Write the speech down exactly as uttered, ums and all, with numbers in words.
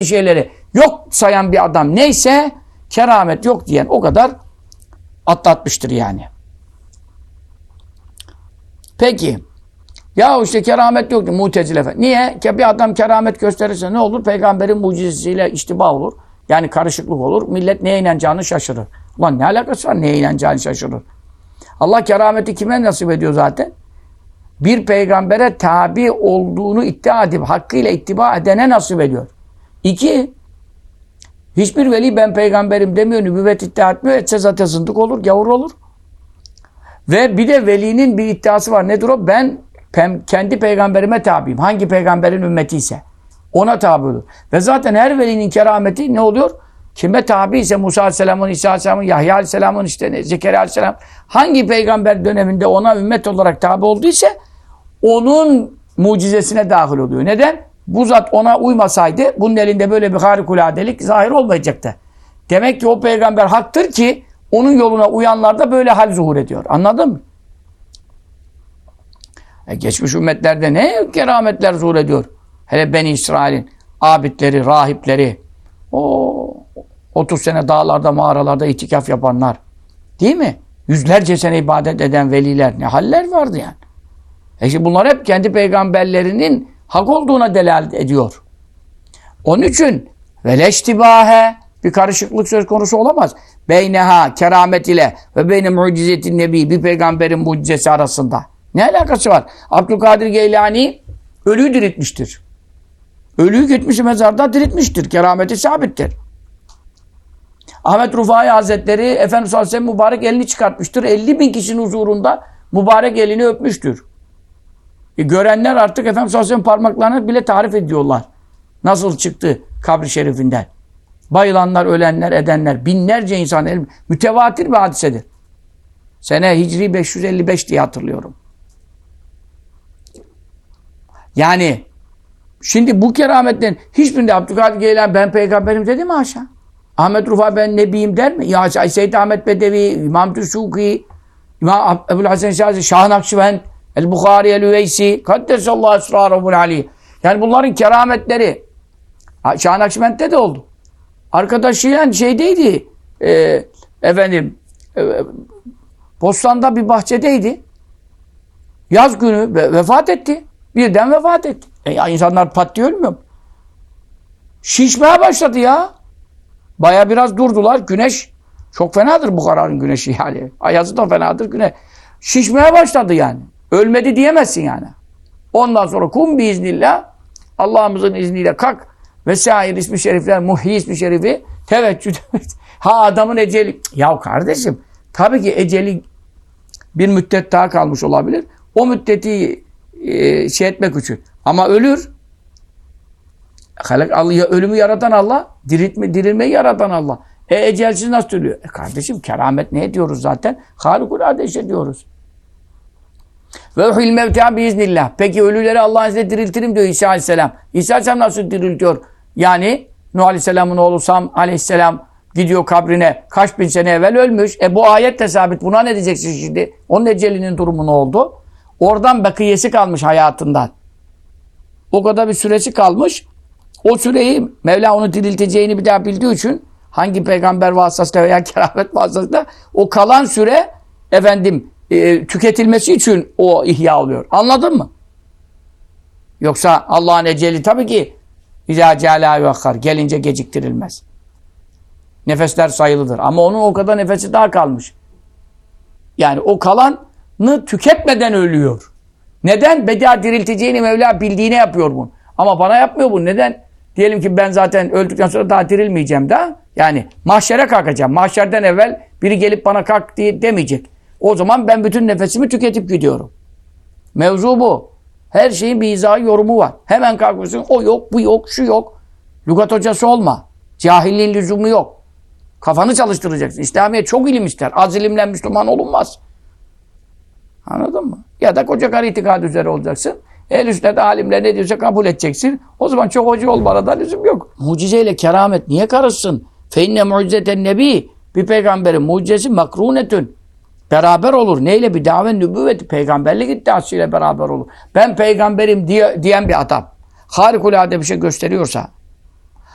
şeyleri yok sayan bir adam neyse keramet yok diyen o kadar atlatmıştır yani. Peki. Ya işte keramet yok diyor Mu'tezile. Niye? Bir adam keramet gösterirse ne olur? Peygamberin mucizesiyle iştiba olur. Yani karışıklık olur. Millet neye inanacağını şaşırır. Ulan ne alakası var neye inanacağını şaşırır. Allah kerameti kime nasip ediyor zaten? Bir peygambere tabi olduğunu iddia edip hakkıyla ittiba edene nasip ediyor. İki, hiçbir veli ben peygamberim demiyor, nübüvvet iddia etmiyor. Etse zaten zındık olur, gavur olur. Ve bir de velinin bir iddiası var. Nedir o? Ben pem, kendi peygamberime tabiyim. Hangi peygamberin ümmeti ise ona tabi olur. Ve zaten her velinin kerameti ne oluyor? Kime tabi ise Musa Aleyhisselam'ın, İsa Aleyhisselam'ın, Yahya Aleyhisselam'ın, işte Zekeriya Aleyhisselam hangi peygamber döneminde ona ümmet olarak tabi olduysa onun mucizesine dahil oluyor. Neden? Bu zat ona uymasaydı bunun elinde böyle bir harikuladelik zahir olmayacaktı. Demek ki o peygamber haktır ki onun yoluna uyanlar da böyle hal zuhur ediyor. Anladın mı? E geçmiş ümmetlerde ne kerametler zuhur ediyor. Hele Beni İsrail'in abidleri, rahipleri, o otuz sene dağlarda, mağaralarda itikaf yapanlar. Değil mi? Yüzlerce sene ibadet eden veliler. Ne haller vardı yani. E şimdi bunlar hep kendi peygamberlerinin hak olduğuna delalet ediyor. Onun için veleştibahe bir karışıklık söz konusu olamaz. Beyneha keramet ile ve beyne mucizetin nebi bir peygamberin mucizesi arasında. Ne alakası var? Abdülkadir Geylani ölüyü diriltmiştir. Ölüyü gitmiş mezarda diriltmiştir. Kerameti sabittir. Ahmet Rufai Hazretleri Efendimiz sallallahu aleyhi ve sellem mübarek elini çıkartmıştır. elli bin kişinin huzurunda mübarek elini öpmüştür. E görenler artık Efendimiz sallallahu aleyhi ve sellem parmaklarını bile tarif ediyorlar. Nasıl çıktı kabri şerifinden. Bayılanlar, ölenler, edenler, binlerce insan el, mütevatir bir hadisedir. Sene Hicri beş yüz elli beş diye hatırlıyorum. Yani şimdi bu kerametten hiçbirinde Abdülkadir Geylani ben peygamberim dedi mi haşa? Ahmet Rufai ben nebiyim der mi? Ya Seyyid Ahmet Bedevi, İmam Tüşuki, İmam Ebu'l-Hasen Şazi, Şah Nakşibend, El-Bukhari, El-Üveysi, Kaddesallahu esrarahul aliyh. Yani bunların kerametleri Şah Nakşibend'de de oldu. Arkadaşıyla şeydeydi, e, efendim, e, Bostan'da bir bahçedeydi. Yaz günü ve, vefat etti. Birden vefat etti. E ya insanlar pat diye ölmüyor mu? Şişmeye başladı ya. Baya biraz durdular. Güneş çok fenadır Bukhara'nın güneşi yani. Ayazı da fenadır güneş. Şişmeye başladı yani. Ölmedi diyemezsin yani. Ondan sonra kum biiznillah Allah'ımızın izniyle kalk vesaire ismi şerifler, Muhyi ismi şerifi teveccüh. Ha adamın eceli. Ya kardeşim tabii ki eceli bir müddet daha kalmış olabilir. O müddeti e, şey etmek için. Ama ölür. Ölümü yaratan Allah, diriltme, dirilmeyi yaratan Allah. E ecelsiz nasıl ölüyor? E kardeşim keramet ne ediyoruz zaten? Harikulade iş ediyoruz. Ve uhil mevta biiznillah. Peki ölüleri Allah'ın izniyle diriltirim diyor İsa Aleyhisselam. İsa Aleyhisselam nasıl diriltiyor? Yani Nuh Aleyhisselam'ın oğlu Sam Aleyhisselam gidiyor kabrine kaç bin sene evvel ölmüş. E bu ayet de sabit. Buna ne diyeceksin şimdi? Onun ecelinin durumu ne oldu? Oradan bakiyesi kalmış hayatından. O kadar bir süresi kalmış. O süreyi Mevla onu dirilteceğini bir daha bildiği için hangi peygamber vasıtasıyla veya keramet vasıtasıyla o kalan süre efendim e, tüketilmesi için o ihya oluyor. Anladın mı? Yoksa Allah'ın eceli tabii ki İzâ câlâ yuakhar gelince geciktirilmez. Nefesler sayılıdır. Ama onun o kadar nefesi daha kalmış. Yani o kalanı tüketmeden ölüyor. Neden? Beda dirilteceğini Mevla bildiğine yapıyor bunu. Ama bana yapmıyor bunu. Neden? Diyelim ki ben zaten öldükten sonra daha dirilmeyeceğim daha. Yani mahşere kalkacağım. Mahşerden evvel biri gelip bana kalk diye demeyecek. O zaman ben bütün nefesimi tüketip gidiyorum. Mevzu bu. Her şeyin bir izahı, yorumu var. Hemen kalkıyorsun. O yok, bu yok, şu yok. Lügat hocası olma. Cahilliğin lüzumu yok. Kafanı çalıştıracaksın. İslamiyet çok ilim ister. Az ilimle Müslüman olunmaz. Anladın mı? Ya da koca karı itikad üzere olacaksın. El üstüne alimler ne diyorsa kabul edeceksin. O zaman çok hoca olmana da lüzum yok. Mucizeyle keramet niye karışsın? Feinne mucizeten nebi. Bir peygamberin mucizesi makrunetün. Beraber olur. Neyle? Bir davet nübüvveti. Peygamberlik iddiasıyla beraber olur. Ben peygamberim diye, diyen bir adam harikulade bir şey gösteriyorsa